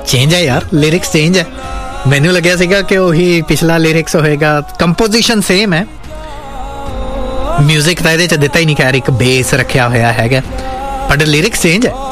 Change ਹੈ ਯਾਰ, lyrics change ਹੈ। ਮੈਨੂੰ ਲੱਗਿਆ ਸੀਗਾ ਕਿ ਉਹੀ ਪਿਛਲਾ ਲਿਰਿਕਸ ਹੋਏਗਾ। ਕੰਪੋਜੀਸ਼ਨ ਸੇਮ ਹੈ, ਮਿਊਜ਼ਿਕ ਤਾਂ ਇਹਦੇ 'ਚ ਦਿੱਤਾ ਹੀ ਨਹੀਂ, ਖੈਰ ਇੱਕ ਬੇਸ ਰੱਖਿਆ ਹੋਇਆ ਹੈਗਾ, ਬਟ ਲਿਰਿਕਸ ਚੇਂਜ ਹੈ।